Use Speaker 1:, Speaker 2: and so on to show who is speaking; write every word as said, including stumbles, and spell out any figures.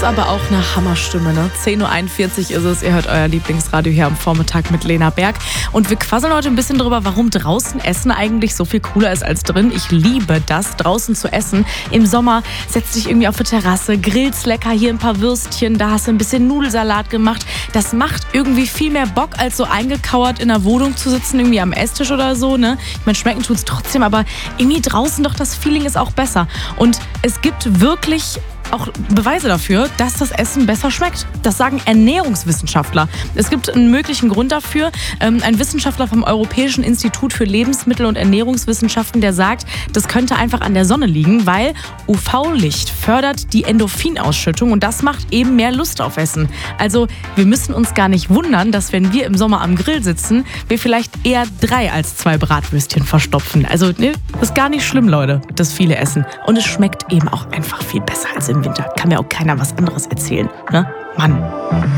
Speaker 1: ist aber auch eine Hammerstimme, ne? zehn Uhr einundvierzig ist es, ihr hört euer Lieblingsradio hier am Vormittag mit Lena Berg. Und wir quasseln heute ein bisschen drüber, warum draußen Essen eigentlich so viel cooler ist als drin. Ich liebe das, draußen zu essen. Im Sommer setzt dich irgendwie auf die Terrasse, grillst lecker, hier ein paar Würstchen, da hast du ein bisschen Nudelsalat gemacht. Das macht irgendwie viel mehr Bock, als so eingekauert in der Wohnung zu sitzen, irgendwie am Esstisch oder so, ne? Ich meine, schmecken tut's trotzdem, aber irgendwie draußen doch das Feeling ist auch besser. Und es gibt wirklich auch Beweise dafür, dass das Essen besser schmeckt. Das sagen Ernährungswissenschaftler. Es gibt einen möglichen Grund dafür. Ein Wissenschaftler vom Europäischen Institut für Lebensmittel- und Ernährungswissenschaften, der sagt, das könnte einfach an der Sonne liegen, weil U V-Licht fördert die Endorphinausschüttung und das macht eben mehr Lust auf Essen. Also wir müssen uns gar nicht wundern, dass wenn wir im Sommer am Grill sitzen, wir vielleicht eher drei als zwei Bratwürstchen verstopfen. Also ne, das ist gar nicht schlimm, Leute, das viele Essen. Und es schmeckt eben auch einfach viel besser als im Winter. Kann mir auch keiner was anderes erzählen, ne? Mann.